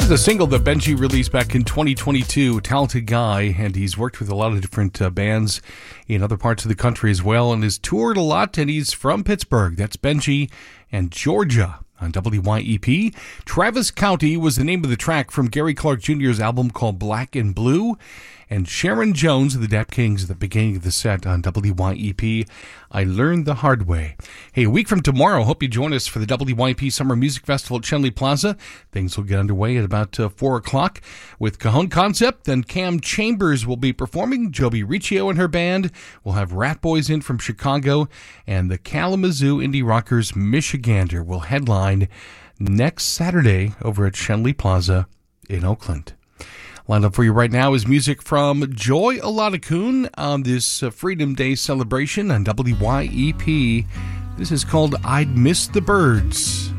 A single that Benji released back in 2022. Talented guy, and he's worked with a lot of different bands in other parts of the country as well, and has toured a lot, and he's from Pittsburgh. That's Benji and Georgia on WYEP. Travis County was the name of the track from Gary Clark Jr.'s album called Black and Blue, and Sharon Jones of the Dap Kings at the beginning of the set on WYEP. I Learned the Hard Way. Hey, a week from tomorrow, hope you join us for the WYEP Summer Music Festival at Schenley Plaza. Things will get underway at about 4 o'clock with Cajon Concept, and Cam Chambers will be performing. Joby Riccio and her band. We'll have Rat Boys in from Chicago, and the Kalamazoo Indie Rockers Michigander will headline next Saturday over at Schenley Plaza in Oakland. Lined up for you right now is music from Joy Oladokun on this Freedom Day celebration on WYEP. This is called I'd Miss the Birds.